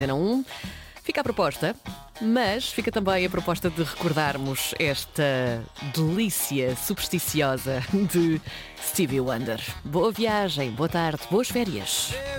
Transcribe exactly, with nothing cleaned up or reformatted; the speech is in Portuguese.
Antena um. Fica a proposta, mas fica também a proposta de recordarmos esta delícia supersticiosa de Stevie Wonder. Boa viagem, boa tarde, boas férias.